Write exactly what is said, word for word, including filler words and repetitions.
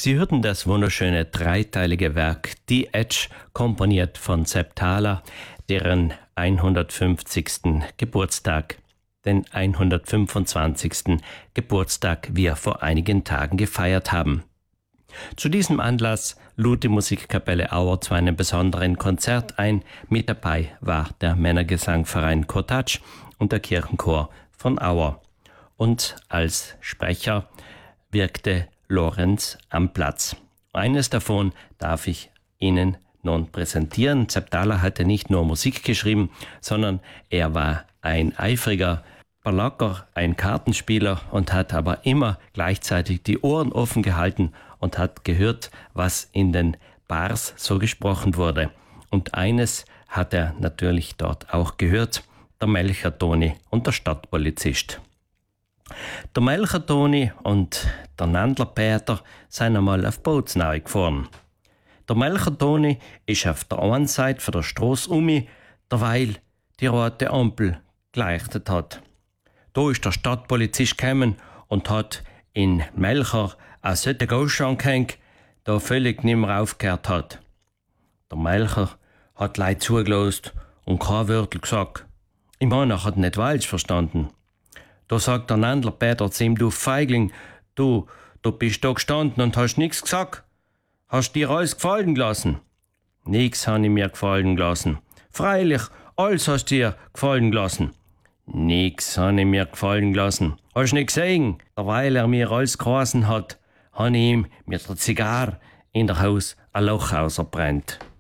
Sie hörten das wunderschöne dreiteilige Werk Die Edge, komponiert von Sepp Thaler, deren hundertfünfzigsten Geburtstag, den hundertfünfundzwanzigsten Geburtstag wir vor einigen Tagen gefeiert haben. Zu diesem Anlass lud die Musikkapelle Auer zu einem besonderen Konzert ein. Mit dabei war der Männergesangverein Kotatsch und der Kirchenchor von Auer. Und als Sprecher wirkte Lorenz am Platz. Eines davon darf ich Ihnen nun präsentieren. Sepp Thaler hatte nicht nur Musik geschrieben, sondern er war ein eifriger Ballacker, ein Kartenspieler und hat aber immer gleichzeitig die Ohren offen gehalten und hat gehört, was in den Bars so gesprochen wurde. Und eines hat er natürlich dort auch gehört: der Melcher Toni und der Stadtpolizist. Der Melcher Toni und der Nandler Peter sind einmal auf Bootsnau gefahren. Der Melcher Toni ist auf der einen Seite von der Strasse um, derweil die rote Ampel geleuchtet hat. Da ist der Stadtpolizist gekommen und hat in Melcher eine solche Gauche angehängt, da völlig nicht mehr aufgehört hat. Der Melcher hat leid zugelassen und kein Wörtel gesagt. Ich meine, er hat nicht falsch verstanden. Da sagt der Nandler Peter zu ihm: Du Feigling, du, du bist da gestanden und hast nichts gesagt. Hast dir alles gefallen gelassen? Nix habe ich mir gefallen gelassen. Freilich, alles hast dir gefallen gelassen. Nix habe ich mir gefallen gelassen. Hast nicht gesehen? Derweil er mir alles geheißen hat, habe ich ihm mit der Zigarre in der Haus ein Loch ausgebrannt.